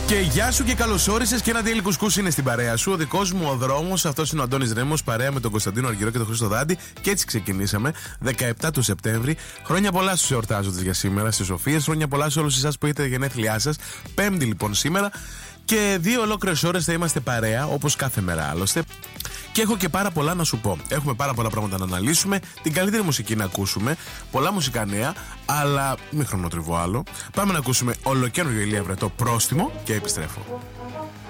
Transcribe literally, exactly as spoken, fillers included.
Και γεια σου και καλώς όρισες και ένα Daily Κουσκούς είναι στην παρέα σου. Ο δικός μου ο δρόμος, αυτός είναι ο Αντώνης Ρέμος, παρέα με τον Κωνσταντίνο Αργυρό και τον Χρήστο Δάντη. Και έτσι ξεκινήσαμε, δεκαεπτά του Σεπτέμβρη. Χρόνια πολλά στους εορτάζοντες για σήμερα, στις Σοφίες. Χρόνια πολλά σε όλους εσάς που έχετε γενέθλιά σας. Πέμπτη λοιπόν σήμερα. Και δύο ολόκληρες ώρες θα είμαστε παρέα, όπως κάθε μέρα άλλωστε. Και έχω και πάρα πολλά να σου πω. Έχουμε πάρα πολλά πράγματα να αναλύσουμε. Την καλύτερη μουσική να ακούσουμε. Πολλά μουσικά νέα, αλλά μην χρονοτριβώ άλλο. Πάμε να ακούσουμε ολοκαίριο Ηλία Βρετό, Πρόστιμο, και επιστρέφω.